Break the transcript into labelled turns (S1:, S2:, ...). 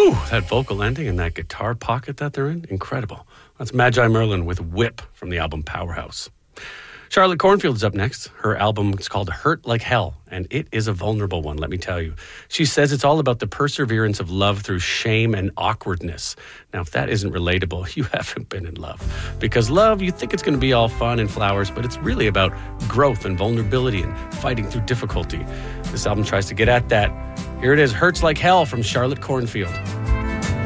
S1: Whew, that vocal ending and that guitar pocket that they're in, incredible. That's Magi Merlin with Whip from the album Powerhouse. Charlotte Cornfield is up next. Her album is called Hurt Like Hell, and it is a vulnerable one, let me tell you. She says it's all about the perseverance of love through shame and awkwardness. Now, if that isn't relatable, you haven't been in love. Because love, you think it's going to be all fun and flowers, but it's really about growth and vulnerability and fighting through difficulty. This album tries to get at that. Here it is, Hurts Like Hell from Charlotte Cornfield.